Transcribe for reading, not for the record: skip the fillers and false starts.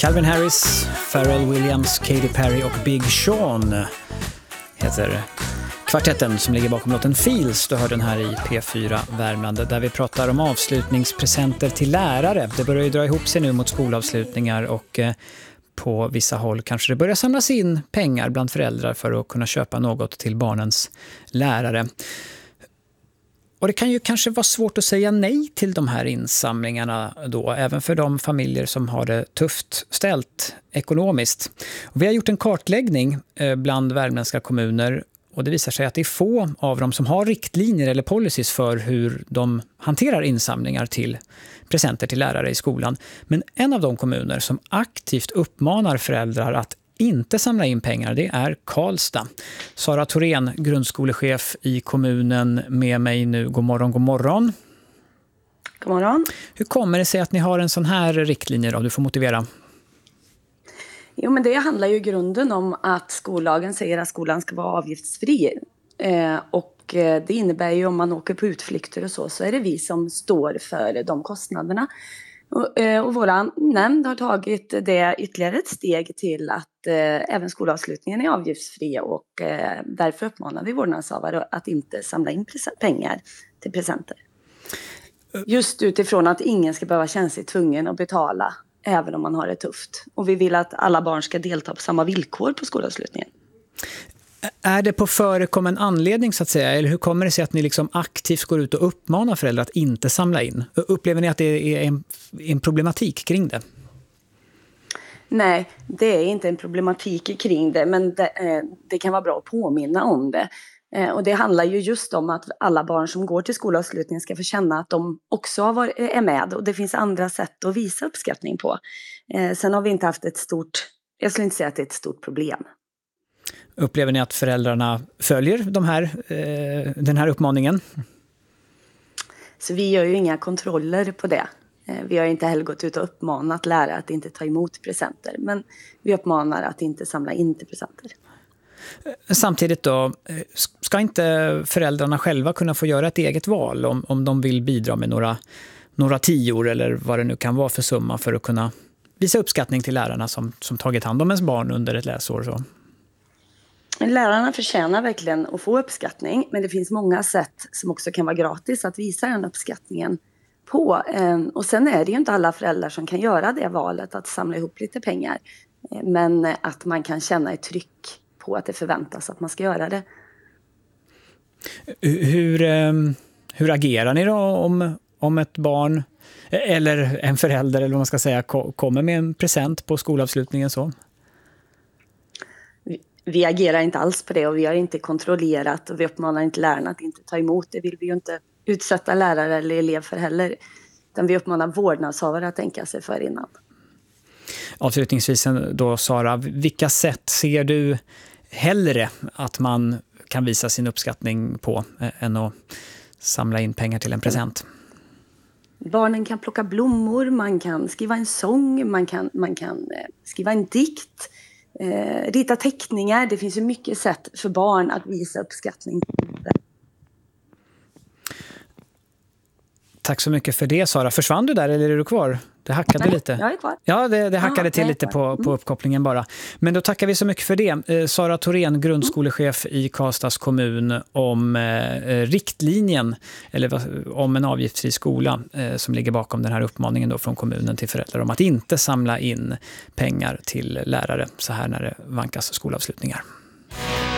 Calvin Harris, Pharrell Williams, Katy Perry och Big Sean heter kvartetten som ligger bakom låten Feels. Du hör den här i P4 Värmland där vi pratar om avslutningspresenter till lärare. Det börjar ju dra ihop sig nu mot skolavslutningar och på vissa håll kanske det börjar samlas in pengar bland föräldrar för att kunna köpa något till barnens lärare. Och det kan ju kanske vara svårt att säga nej till de här insamlingarna då, även för de familjer som har det tufft ställt ekonomiskt. Och vi har gjort en kartläggning bland värmländska kommuner och det visar sig att det är få av dem som har riktlinjer eller policies för hur de hanterar insamlingar till presenter till lärare i skolan. Men en av de kommuner som aktivt uppmanar föräldrar att inte samla in pengar, det är Karlstad. Sara Thorén, grundskolechef i kommunen, med mig nu. God morgon, god morgon. God morgon. Hur kommer det sig att ni har en sån här riktlinje då? Du får motivera. Jo, men det handlar ju i grunden om att skollagen säger att skolan ska vara avgiftsfri. Och det innebär ju om man åker på utflykter och så är det vi som står för de kostnaderna. Och våran nämnd har tagit det ytterligare ett steg till att även skolavslutningen är avgiftsfri och därför uppmanar vi vårdnadshavare att inte samla in pengar till presenter. Just utifrån att ingen ska behöva känna sig tvungen att betala även om man har det tufft. Och vi vill att alla barn ska delta på samma villkor på skolavslutningen. Är det på förekommen anledning så att säga? Eller hur kommer det sig att ni liksom aktivt går ut och uppmanar föräldrar att inte samla in? Upplever ni att det är en problematik kring det? Nej, det är inte en problematik kring det, men det kan vara bra att påminna om det. Och det handlar ju just om att alla barn som går till skolavslutningen ska få känna att de också är med. Och det finns andra sätt att visa uppskattning på. Sen har vi inte haft jag skulle inte säga att det är ett stort problem. Upplever ni att föräldrarna följer den här uppmaningen? Så vi gör ju inga kontroller på det. Vi har inte heller gått ut och uppmanat lärare att inte ta emot presenter. Men vi uppmanar att inte samla in till presenter. Samtidigt då, ska inte föräldrarna själva kunna få göra ett eget val om de vill bidra med några tior eller vad det nu kan vara för summa för att kunna visa uppskattning till lärarna som tagit hand om ens barn under ett läsår så? Lärarna förtjänar verkligen att få uppskattning, men det finns många sätt som också kan vara gratis att visa den uppskattningen på. Och sen är det ju inte alla föräldrar som kan göra det valet att samla ihop lite pengar, men att man kan känna ett tryck på att det förväntas att man ska göra det. Hur agerar ni då om ett barn eller en förälder eller vad man ska säga kommer med en present på skolavslutningen så? Vi agerar inte alls på det och vi har inte kontrollerat och vi uppmanar inte lärarna att inte ta emot. Det vill vi ju inte utsätta lärare eller elev för heller. Utan vi uppmanar vårdnadshavare att tänka sig för innan. Avslutningsvis då Sara, vilka sätt ser du hellre att man kan visa sin uppskattning på än att samla in pengar till en present? Barnen kan plocka blommor, man kan skriva en sång, man kan skriva en dikt. Rita teckningar, det finns ju mycket sätt för barn att visa uppskattning. Tack så mycket för det Sara. Försvann du där eller är du kvar? Det hackade lite. Jag är kvar. Ja, det hackade till lite på uppkopplingen bara. Men då tackar vi så mycket för det. Sara Thorén, grundskolechef i Karlstads kommun om riktlinjen eller om en avgiftsfri skola som ligger bakom den här uppmaningen då från kommunen till föräldrar om att inte samla in pengar till lärare så här när det vankas skolavslutningar.